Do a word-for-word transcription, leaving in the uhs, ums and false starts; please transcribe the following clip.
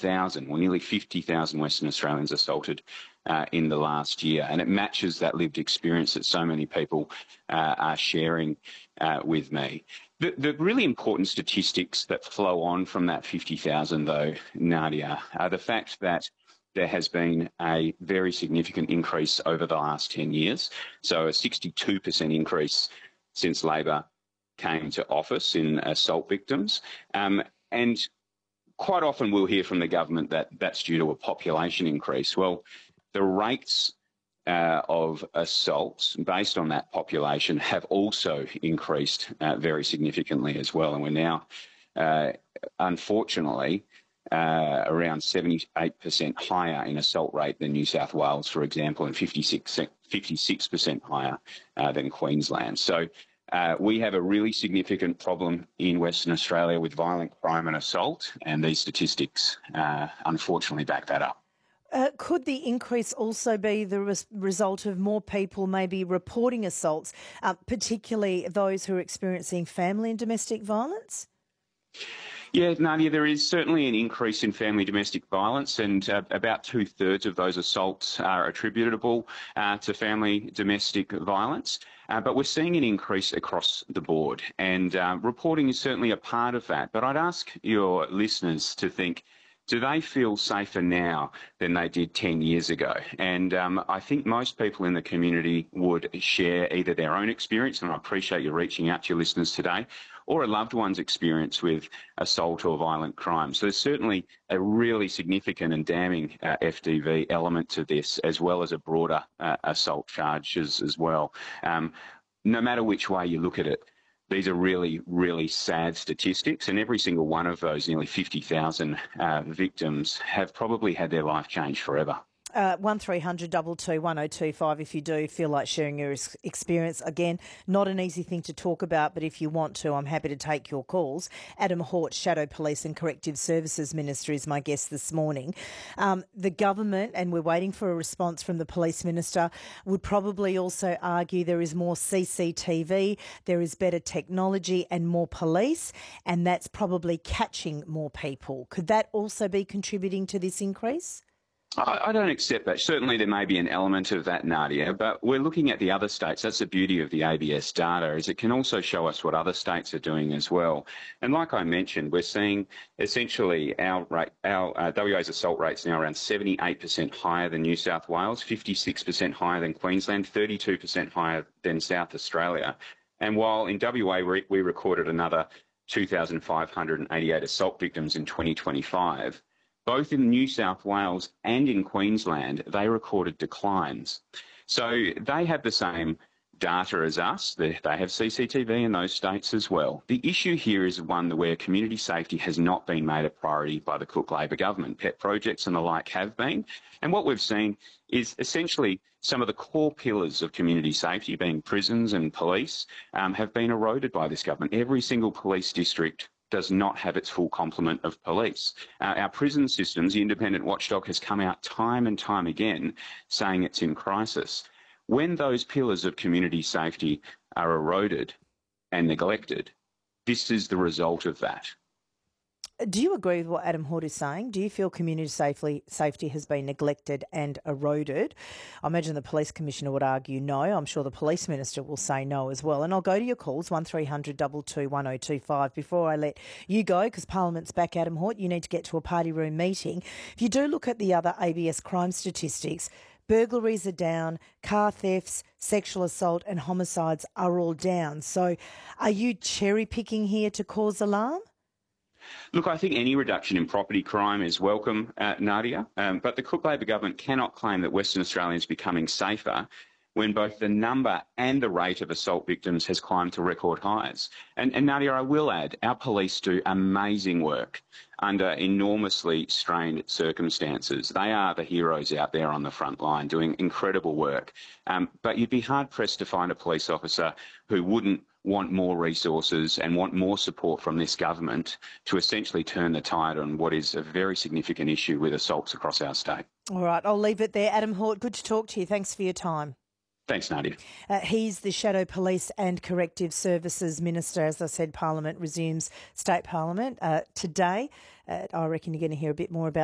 thousand, or nearly fifty thousand Western Australians assaulted uh, in the last year. And it matches that lived experience that so many people uh, are sharing uh, with me. The, the really important statistics that flow on from that fifty thousand, though, Nadia, are the fact that there has been a very significant increase over the last ten years. So a sixty-two percent increase since Labor came to office in assault victims. Um, and quite often we'll hear from the government that that's due to a population increase. Well, the rates uh, of assaults based on that population have also increased uh, very significantly as well. And we're now, uh, unfortunately, Uh, around seventy-eight percent higher in assault rate than New South Wales, for example, and fifty-six percent higher uh, than Queensland. So uh, we have a really significant problem in Western Australia with violent crime and assault, and these statistics uh, unfortunately back that up. Uh, could the increase also be the res- result of more people maybe reporting assaults, uh, particularly those who are experiencing family and domestic violence? Yeah, Nadia, there is certainly an increase in family domestic violence, and uh, about two-thirds of those assaults are attributable uh, to family domestic violence. Uh, but we're seeing an increase across the board, and uh, reporting is certainly a part of that. But I'd ask your listeners to think, do they feel safer now than they did ten years ago? And um, I think most people in the community would share either their own experience, and I appreciate you reaching out to your listeners today, or a loved one's experience with assault or violent crime. So there's certainly a really significant and damning uh, F D V element to this, as well as a broader uh, assault charges as well. Um, no matter which way you look at it, these are really, really sad statistics, and every single one of those nearly fifty thousand uh, victims have probably had their life changed forever. Uh, one three hundred two two one oh two five if you do feel like sharing your experience. Again, not an easy thing to talk about, but if you want to, I'm happy to take your calls. Adam Hort, Shadow Police and Corrective Services Minister, is my guest this morning. Um, the government, and we're waiting for a response from the Police Minister, would probably also argue there is more C C T V, there is better technology and more police, and that's probably catching more people. Could that also be contributing to this increase? I don't accept that. Certainly there may be an element of that, Nadia, but we're looking at the other states. That's the beauty of the A B S data, is it can also show us what other states are doing as well. And like I mentioned, we're seeing essentially our rate, our uh, W A's assault rates now around seventy-eight percent higher than New South Wales, fifty-six percent higher than Queensland, thirty-two percent higher than South Australia. And while in W A we, we recorded another two thousand five hundred eighty-eight assault victims in twenty twenty-five, both in New South Wales and in Queensland, they recorded declines. So they have the same data as us. They, they have C C T V in those states as well. The issue here is one where community safety has not been made a priority by the Cook Labor government. Pet projects and the like have been. And what we've seen is essentially some of the core pillars of community safety, being prisons and police, um, have been eroded by this government. Every single police district does not have its full complement of police. Uh, our prison systems, the independent watchdog, has come out time and time again saying it's in crisis. When those pillars of community safety are eroded and neglected, this is the result of that. Do you agree with what Adam Hort is saying? Do you feel community safely, safety has been neglected and eroded? I imagine the Police Commissioner would argue no. I'm sure the Police Minister will say no as well. And I'll go to your calls, one three hundred two two one oh two five. Before I let you go, because Parliament's back, Adam Hort, you need to get to a party room meeting. If you do look at the other A B S crime statistics, burglaries are down, car thefts, sexual assault and homicides are all down. So are you cherry-picking here to cause alarm? Look, I think any reduction in property crime is welcome, uh, Nadia, um, but the Cook Labor government cannot claim that Western Australians are becoming safer when both the number and the rate of assault victims has climbed to record highs. And, and Nadia, I will add, our police do amazing work under enormously strained circumstances. They are the heroes out there on the front line doing incredible work. Um, but you'd be hard-pressed to find a police officer who wouldn't want more resources and want more support from this government to essentially turn the tide on what is a very significant issue with assaults across our state. All right, I'll leave it there. Adam Hort, good to talk to you. Thanks for your time. Thanks, Nadia. Uh, he's the Shadow Police and Corrective Services Minister. As I said, Parliament resumes State Parliament uh, today. Uh, I reckon you're going to hear a bit more about